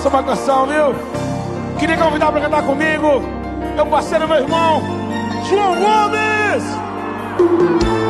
Essa é uma canção, viu? Queria convidar para cantar comigo meu parceiro, meu irmão, João Gomes.